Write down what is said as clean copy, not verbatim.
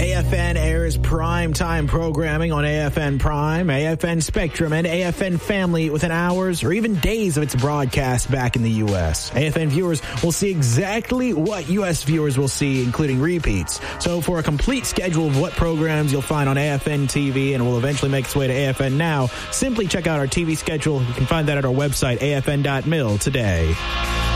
AFN airs prime-time programming on AFN Prime, AFN Spectrum, and AFN Family within hours or even days of its broadcast back in the U.S. AFN viewers will see exactly what U.S. viewers will see, including repeats. So for a complete schedule of what programs you'll find on AFN TV and will eventually make its way to AFN Now, simply check out our TV schedule. You can find that at our website, afn.mil, today.